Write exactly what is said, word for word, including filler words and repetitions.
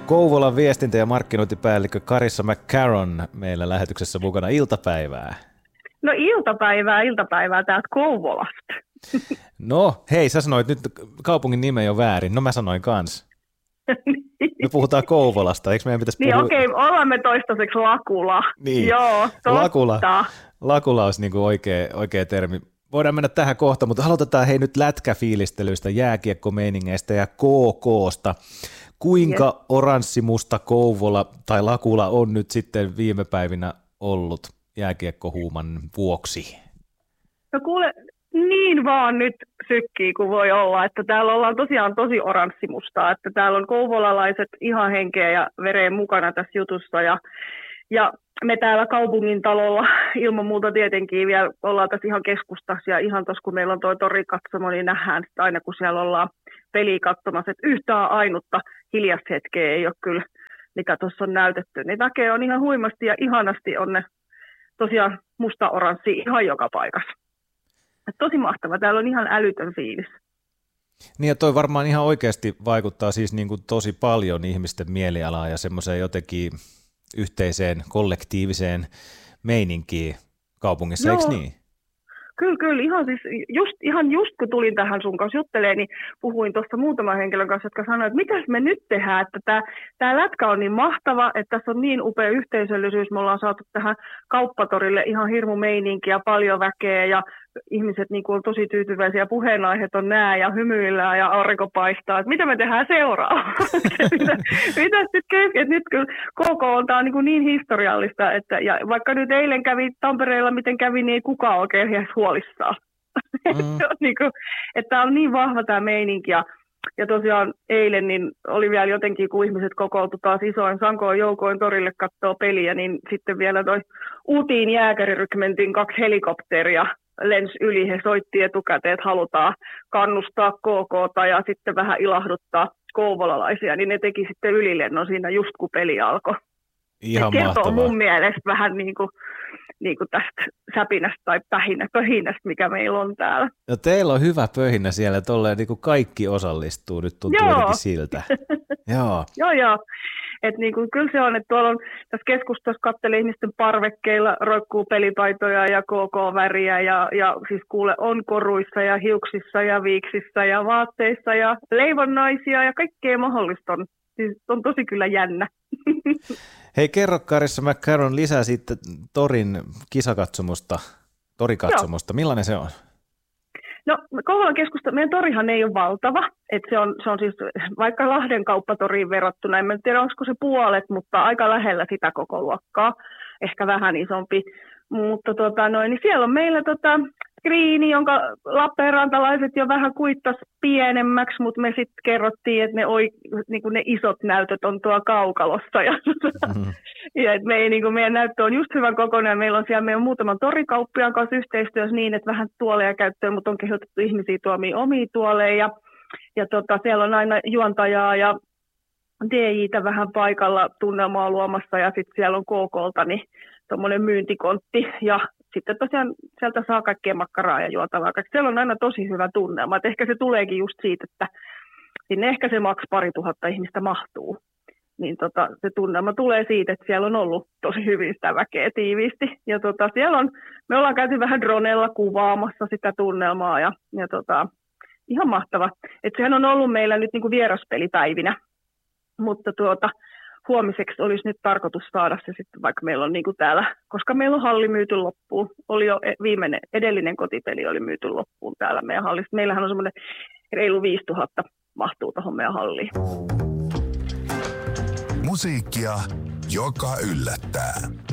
Kouvolan viestintä- ja markkinointipäällikkö Carissa McCarron meillä lähetyksessä mukana. Iltapäivää. No iltapäivää, iltapäivää täältä Kouvolasta. No hei, sä sanoit nyt kaupungin nimen jo väärin. No mä sanoin kans. Me puhutaan Kouvolasta, eikö meidän pitäisi puhua? Niin okei, okay, olemme toistaiseksi Lakula. Niin. Joo, totta. Lakula, Lakula olisi niin kuin oikea, oikea termi. Voidaan mennä tähän kohta, mutta aloitetaan hei nyt lätkäfiilistelyistä, jääkiekkomeiningeistä ja K K:sta. Kuinka yes. oranssimusta Kouvola tai Lakula on nyt sitten viime päivinä ollut jääkiekkohuuman vuoksi? No kuule, niin vaan nyt sykkii kuin voi olla, että täällä ollaan tosiaan tosi oranssimustaa, että täällä on kouvolalaiset ihan henkeä ja vereen mukana tässä jutussa ja, ja me täällä kaupungin talolla ilman muuta tietenkin vielä ollaan tässä ihan keskustassa ja ihan tuossa kun meillä on toi torikatsomo, niin nähdään sitä aina kun siellä ollaan peliä katsomassa, että yhtään ainutta hiljasta hetkeä ei ole kyllä, mitä tuossa on näytetty, niin väkeä on ihan huimasti ja ihanasti on ne tosiaan musta-oranssi ihan joka paikassa. Että tosi mahtava, täällä on ihan älytön fiilis. Niin ja toi varmaan ihan oikeasti vaikuttaa siis niin kuin tosi paljon ihmisten mielialaan ja semmoiseen jotenkin yhteiseen kollektiiviseen meininkiin kaupungissa, eikö niin? Kyllä, kyllä. Ihan, siis just, ihan just kun tulin tähän sun kanssa juttelemaan, niin puhuin tuossa muutaman henkilön kanssa, jotka sanoivat, että mitäs me nyt tehdään, että tämä, tämä lätkä on niin mahtava, että tässä on niin upea yhteisöllisyys, me ollaan saatu tähän kauppatorille ihan hirmu meininki ja paljon väkeä ja ihmiset niin kuin on tosi tyytyväisiä, puheenaiheet on nää ja hymyillään ja aurinko paistaa, että mitä me tehdään seuraavaksi? mitä, mitä sitten kesken? Nyt kyllä K K on tämä niin, niin historiallista, että ja vaikka nyt eilen kävi Tampereella, miten kävi, niin ei kukaan oikein edes huolissaan. Mm. niin kuin, että tämä on niin vahva tämä meininki ja, ja tosiaan eilen niin oli vielä jotenkin, kun ihmiset kokoutu taas isoin sankoin joukoin torille katsoo peliä, niin sitten vielä toi Utiin jääkärirykmentin kaksi helikopteria lens yli, he soitti etukäteen, että halutaan kannustaa K K:ta ja sitten vähän ilahduttaa kouvolalaisia, niin ne teki sitten ylilennon siinä just kun peli alkoi. Ihan se kertoo mahtavaa. Mun mielestä vähän niin kuin, niin kuin tästä säpinästä tai pähinä, pöhinästä, mikä meillä on täällä. No teillä on hyvä pöhinä siellä, tolleen niin kuin kaikki osallistuu, nyt tuntuu joo. jotenkin siltä. joo. joo, joo. Että niin kuin, kyllä se on, että tuolla on tässä keskustassa katselee ihmisten parvekkeilla, roikkuu pelipaitoja ja K K-väriä ja, ja siis kuule on koruissa ja hiuksissa ja viiksissä ja vaatteissa ja leivonnaisia ja kaikkea mahdollista on. Siis on tosi kyllä jännä. Hei, kerro Carissa McCarron lisää siitä torin kisakatsomusta, torikatsomusta. Joo. Millainen se on? No Kouvolan keskusta, meidän torihan ei ole valtava, että se on, se on siis vaikka Lahden kauppatoriin verrattuna, en tiedä onko se puolet, mutta aika lähellä sitä koko luokkaa, ehkä vähän isompi, mutta tota noin, niin siellä on meillä tota skriini, jonka Lappeenrantalaiset jo vähän kuittas pienemmäksi, mutta me sitten kerrottiin, että ne, oi, niin ne isot näytöt on tuolla kaukalossa. Ja, mm-hmm. ja et me ei, niin meidän näyttö on just hyvän kokoinen. Meillä on siellä meidän muutaman torikauppiaan kanssa yhteistyössä niin, että vähän tuoleja käyttöön, mutta on kehotettu ihmisiä tuomiin omia tuoleja. Ja, ja tota, siellä on aina juontajaa ja D J:tä vähän paikalla tunnelmaa luomassa ja sitten siellä on K K:lta niin tuommoinen myyntikontti ja sitten tosiaan sieltä saa kaikkea makkaraa ja juotavaa. Siellä on aina tosi hyvä tunnelma. Et ehkä se tuleekin just siitä, että sinne ehkä se maks pari tuhatta ihmistä mahtuu. Niin tota, se tunnelma tulee siitä, että siellä on ollut tosi hyvin sitä väkeä tiiviisti. Ja tota, siellä on, me ollaan käyty vähän dronella kuvaamassa sitä tunnelmaa ja, ja tota, ihan mahtava. Et sehän on ollut meillä nyt niinku vieraspelipäivinä, mutta tuota, huomiseksi olisi nyt tarkoitus saada se sitten, vaikka meillä on niin kuin täällä, koska meillä on halli myyty loppuun. Oli jo viimeinen, edellinen kotipeli oli myyty loppuun täällä meidän hallissa. Meillähän on semmoinen reilu viisituhatta mahtuu tuohon meidän halliin. Musiikkia, joka yllättää.